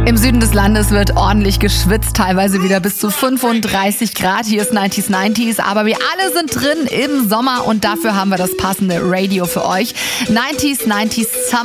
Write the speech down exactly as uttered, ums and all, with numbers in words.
Im Süden des Landes wird ordentlich geschwitzt, teilweise wieder bis zu fünfunddreißig Grad. Hier ist neunzig neunzig, aber wir alle sind drin im Sommer und dafür haben wir das passende Radio für euch. neunzig neunzig Summer.